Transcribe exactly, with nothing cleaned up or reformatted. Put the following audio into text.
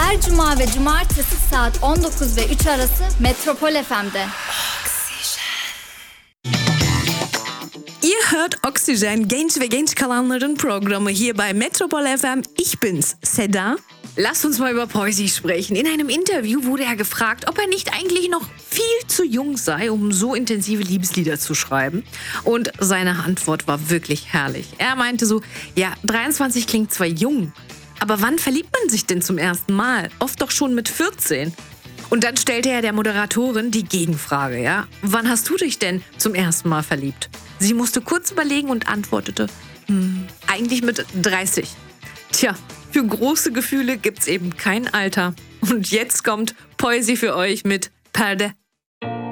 Her cuma ve cumartesi saat on dokuz ve üç arası Metropol F M'de. Ihr hört Oxygen, genç ve genç kalanların Programme hier bei Metropol F M. Ich bin's, Seda. Lasst uns mal über Poesie sprechen. In einem Interview wurde er gefragt, ob er nicht eigentlich noch viel zu jung sei, um so intensive Liebeslieder zu schreiben. Und seine Antwort war wirklich herrlich. Er meinte so, ja, dreiundzwanzig klingt zwar jung, aber wann verliebt man sich denn zum ersten Mal? Oft doch schon mit vierzehn. Und dann stellte er der Moderatorin die Gegenfrage, ja? Wann hast du dich denn zum ersten Mal verliebt? Sie musste kurz überlegen und antwortete, hm, eigentlich mit dreißig. Tja, für große Gefühle gibt's eben kein Alter. Und jetzt kommt Poesie für euch mit Perde